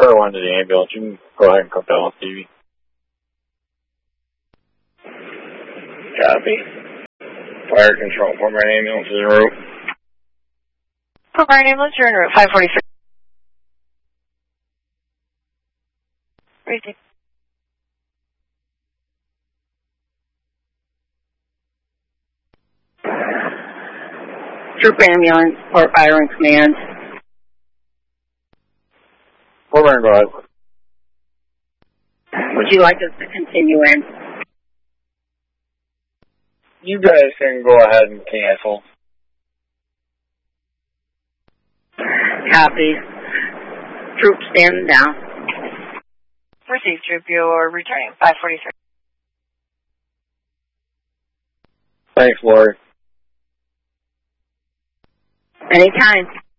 refer one to the ambulance. You can go ahead and come down with Stevie. Copy. Fire control. Port Bryan ambulance is en route. Port Bryan ambulance, you're en route. 543. Receive. Troop ambulance, Port Byron command. Port Bryan, go ahead. Would you like us to continue in? You guys can go ahead and cancel. Copy. Troop standing down. Receive, troop. You're returning. 543. Thanks, Lori. Anytime.